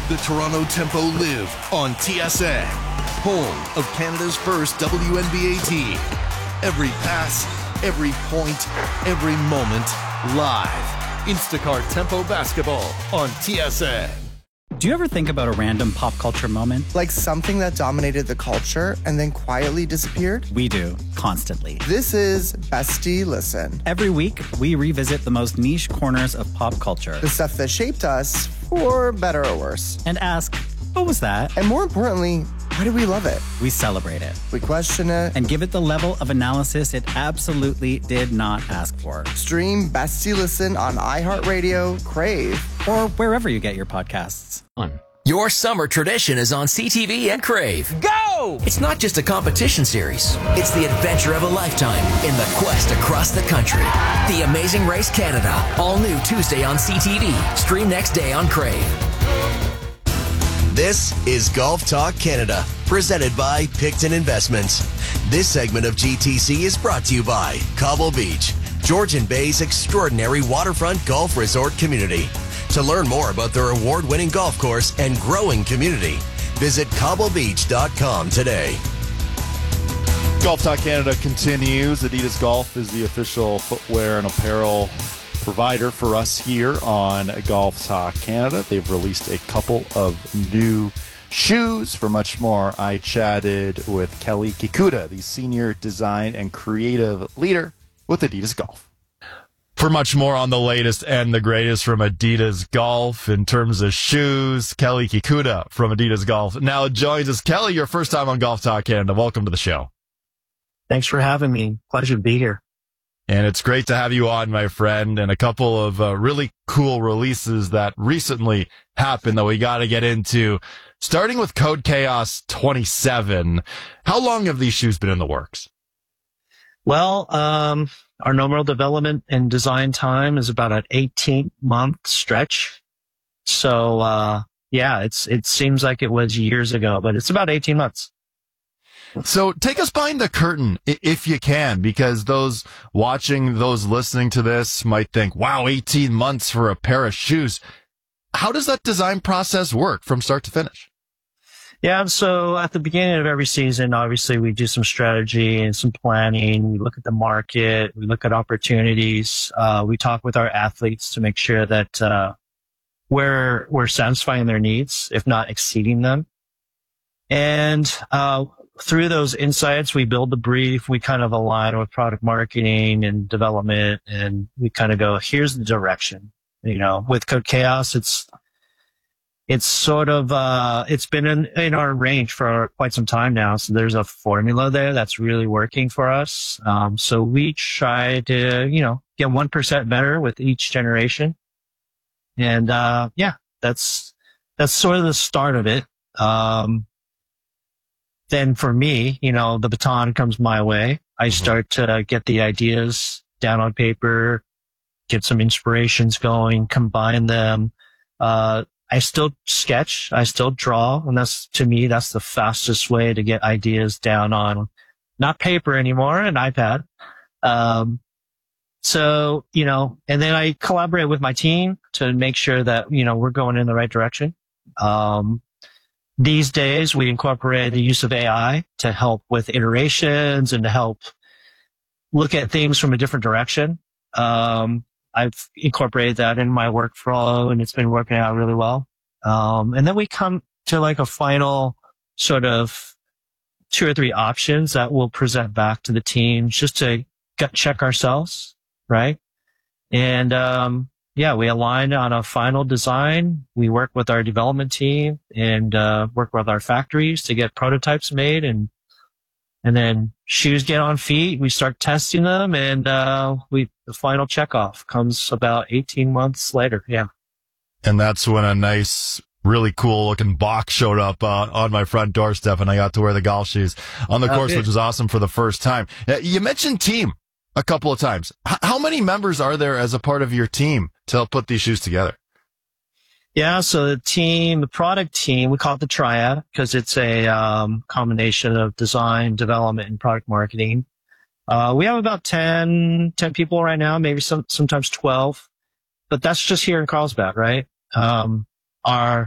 the Toronto Tempo live on TSN, home of Canada's first WNBA team. Every pass, every point, every moment, live. Instacart Tempo Basketball on TSN. Do you ever think about a random pop culture moment? Like something that dominated the culture and then quietly disappeared? We do, constantly. This is Bestie Listen. Every week, we revisit the most niche corners of pop culture. The stuff that shaped us, for better or worse. And ask, what was that? And more importantly, why do we love it? We celebrate it. We question it. And give it the level of analysis it absolutely did not ask for. Stream Bestie Listen on iHeartRadio, Crave, or wherever you get your podcasts. Your summer tradition is on CTV and Crave. Go! It's not just a competition series. It's the adventure of a lifetime in the quest across the country. The Amazing Race Canada. All new Tuesday on CTV. Stream next day on Crave. This is Golf Talk Canada, presented by Picton Investments. This segment of GTC is brought to you by Cobble Beach, Georgian Bay's extraordinary waterfront golf resort community. To learn more about their award-winning golf course and growing community, visit cobblebeach.com today. Golf Talk Canada continues. Adidas Golf is the official footwear and apparel provider for us here on Golf Talk Canada. They've released a couple of new shoes. For much more, I chatted with Kelly Kikuta, the senior design and creative leader with Adidas Golf. For much more on the latest and the greatest from Adidas Golf in terms of shoes, Kelly Kikuta from Adidas Golf now joins us. Kelly, your first time on Golf Talk Canada. Welcome to the show. Thanks for having me. Pleasure to be here. And it's great to have you on, my friend, and a couple of really cool releases that recently happened that we got to get into. Starting with Code Chaos 27. How long have these shoes been in the works? Well, our normal development and design time is about an 18-month stretch. So, it seems like it was years ago, but it's about 18 months. So take us behind the curtain, if you can, because those watching, those listening to this might think, wow, 18 months for a pair of shoes. How does that design process work from start to finish? Yeah, so at the beginning of every season, obviously, we do some strategy and some planning. We look at the market. We look at opportunities. We talk with our athletes to make sure that we're satisfying their needs, if not exceeding them. And through those insights, we build the brief. We kind of align with product marketing and development, and we kind of go, here's the direction. You know, with Code Chaos, it's sort of, it's been in our range for quite some time now. So there's a formula there that's really working for us. So we try to, get 1% better with each generation. And, that's sort of the start of it. Then for me, the baton comes my way. I start to get the ideas down on paper, get some inspirations going, combine them. I still sketch, I still draw, and to me, that's the fastest way to get ideas down on not paper anymore, an iPad. And then I collaborate with my team to make sure that, we're going in the right direction. These days we incorporate the use of AI to help with iterations and to help look at things from a different direction. I've incorporated that in my workflow, and it's been working out really well. And then we come to like a final sort of 2 or 3 options that we'll present back to the team just to gut check ourselves, right? And we align on a final design. We work with our development team and work with our factories to get prototypes made, and then shoes get on feet. We start testing them, and the final checkoff comes about 18 months later. Yeah. And that's when a nice, really cool looking box showed up on my front doorstep, and I got to wear the golf shoes on the course, which was awesome for the first time. You mentioned team a couple of times. How many members are there as a part of your team to help put these shoes together? Yeah, so the product team, we call it the Triad because it's a combination of design, development, and product marketing. We have about 10 people right now, maybe sometimes 12, but that's just here in Carlsbad, right? Our